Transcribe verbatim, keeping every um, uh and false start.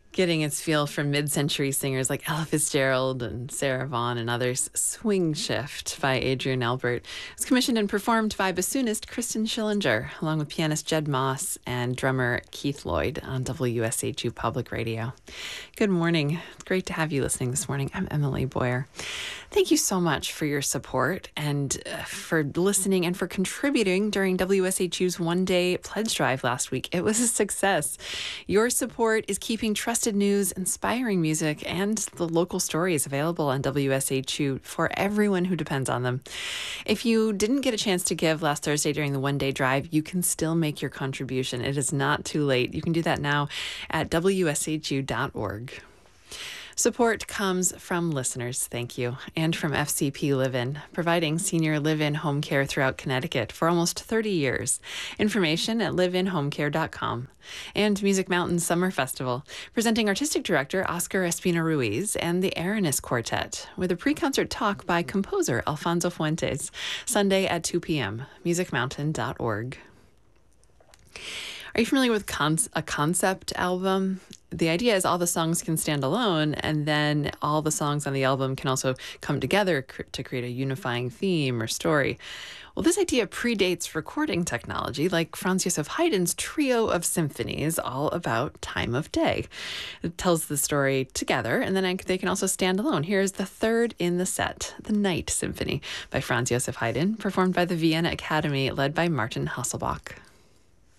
Getting its feel from mid-century singers like Ella Fitzgerald and Sarah Vaughan and others. Swing Shift by Adrian Albert was commissioned and performed by bassoonist Kristen Schillinger, along with pianist Jed Moss and drummer Keith Lloyd on W S H U Public Radio. Good morning. It's great to have you listening this morning. I'm Emily Boyer. Thank you so much for your support and uh, for listening and for contributing during W S H U's one-day pledge drive last week. It was a success. Your support is keeping trusted news, inspiring music, and the local stories available on W S H U for everyone who depends on them. If you didn't get a chance to give last Thursday during the one-day drive, you can still make your contribution. It is not too late. You can do that now at W S H U dot org. Support comes from listeners, thank you, and from F C P Live-In, providing senior live-in home care throughout Connecticut for almost thirty years. Information at live in home care dot com. And Music Mountain Summer Festival, presenting artistic director Oscar Espina Ruiz and the Aranis Quartet, with a pre-concert talk by composer Alfonso Fuentes, Sunday at two p.m., music mountain dot org. Are you familiar with con- a concept album? The idea is all the songs can stand alone, and then all the songs on the album can also come together cr- to create a unifying theme or story. Well, this idea predates recording technology, like Franz Joseph Haydn's trio of symphonies, all about time of day. It tells the story together, and then I, they can also stand alone. Here's the third in the set, the Night Symphony by Franz Joseph Haydn, performed by the Vienna Academy, led by Martin Hasselbach.